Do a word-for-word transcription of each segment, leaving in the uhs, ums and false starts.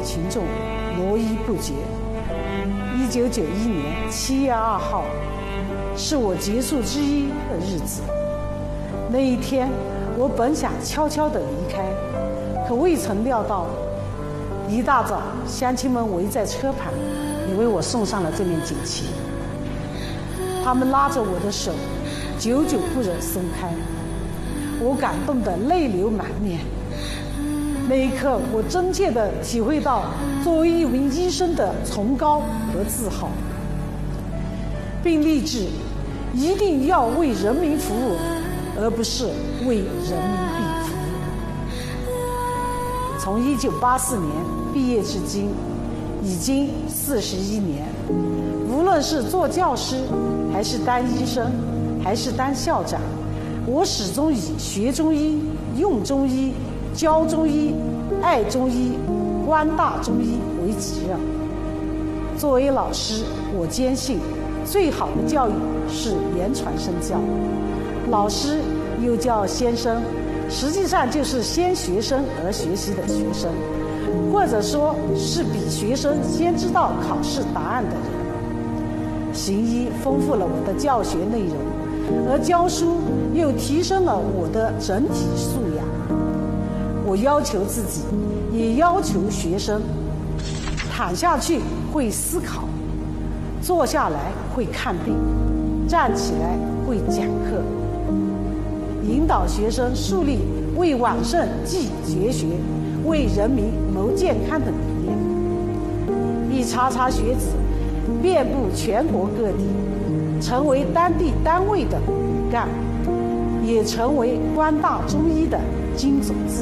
群众络绎不绝。一九九一年七月二号，是我结束之一的日子。那一天，我本想悄悄地离开，可未曾料到，一大早，乡亲们围在车旁，也为我送上了这面锦旗。他们拉着我的手，久久不忍松开，我感动得泪流满面。那一刻，我真切地体会到作为一名医生的崇高和自豪，并立志一定要为人民服务，而不是为人民币服务。从一九八四年毕业至今，已经四十一年。无论是做教师，还是当医生，还是当校长，我始终以学中医、用中医、教中医、爱中医、关大中医为己任。作为老师，我坚信最好的教育是言传身教。老师又叫先生，实际上就是先学生而学习的学生，或者说是比学生先知道考试答案的人。行医丰富了我的教学内容，而教书又提升了我的整体素养。我要求自己，也要求学生，躺下去会思考，坐下来会看病，站起来会讲课，引导学生树立为往圣继绝学、为人民谋健康的理念。一茬茬学子遍布全国各地，成为当地单位的骨干，也成为关大中医的金种子。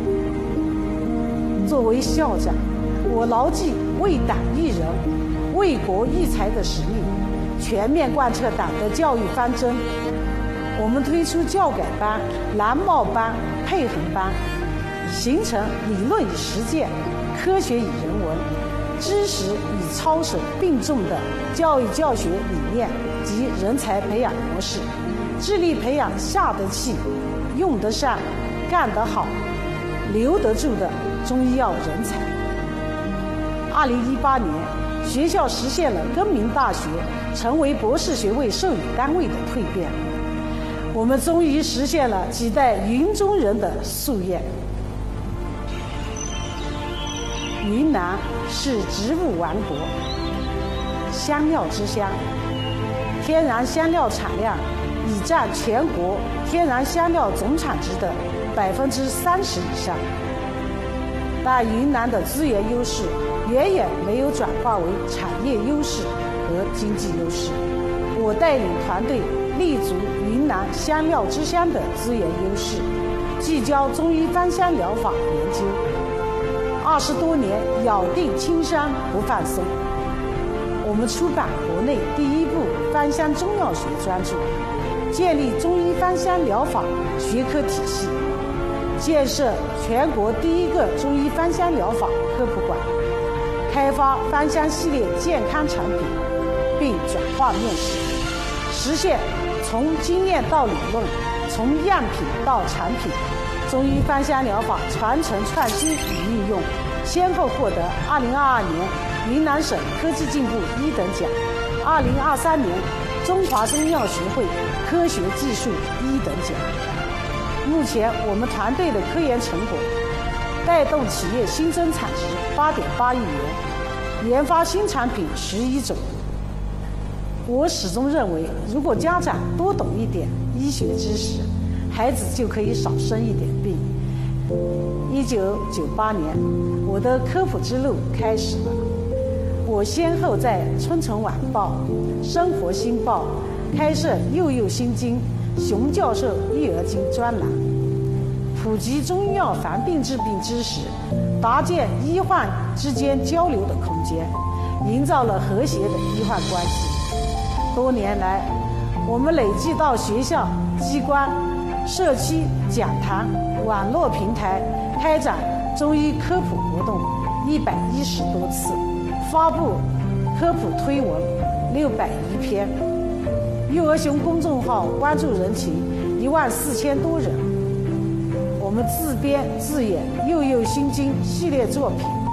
作为校长，我牢记为党育人、为国育才的使命，全面贯彻党的教育方针。我们推出教改班、蓝帽班、配合班，形成理论与实践、科学与人文、知识与操守并重的教育教学理念及人才培养模式，致力培养下得气、用得上、干得好、留得住的中医药人才。二零一八年，学校实现了更名大学成为博士学位授予单位的蜕变，我们终于实现了几代云中人的夙愿。云南是植物王国，香料之乡，天然香料产量已占全国天然香料总产值的百分之三十以上。但云南的资源优势远远没有转化为产业优势和经济优势。我带领团队立足云南香料之乡的资源优势，聚焦中医芳香疗法研究。二十多年咬定青山不放松，我们出版国内第一部芳香中药学专著，建立中医芳香疗法学科体系，建设全国第一个中医芳香疗法科普馆，开发芳香系列健康产品，并转化面世，实现从经验到理论，从样品到产品，中医芳香疗法传承创新与应用，先后获得二零二二年云南省科技进步一等奖，二零二三年中华中药学会科学技术一等奖。目前我们团队的科研成果带动企业新增产值八点八亿元，研发新产品十一种。我始终认为，如果家长多懂一点医学知识，孩子就可以少生一点病。一九九八年，我的科普之路开始了。我先后在《春城晚报》《生活新报》开设《幼幼心经》熊教授育儿经专栏，普及中医药防病治病知识，搭建医患之间交流的空间，营造了和谐的医患关系。多年来，我们累计到学校、机关、社区、讲坛、网络平台开展中医科普活动一百一十多次，发布科普推文六百余篇，幼儿熊公众号关注人群一万四千多人。我们自编自演《幼幼心经》系列作品，